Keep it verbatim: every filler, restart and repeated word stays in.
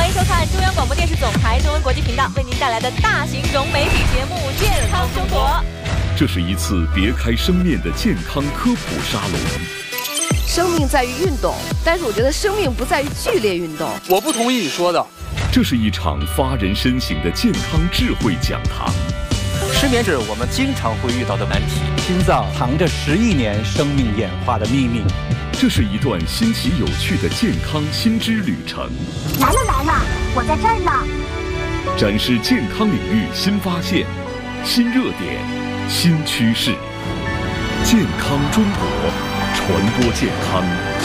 欢迎收看中央广播电视总台中文国际频道为您带来的大型融媒体节目《健康生活》。 这是一次别开生面的健康科普沙龙。 生命在于运动，但是我觉得生命不在于剧烈运动。 我不同意你说的。 这是一场发人深省的健康智慧讲堂。 失眠是我们经常会遇到的难题。 心脏藏着十亿年生命演化的秘密。 这是一段新奇有趣的健康新知旅程。 来了来了，我在这儿呢。 展示健康领域新发现、新热点、新趋势。健康中国，传播健康。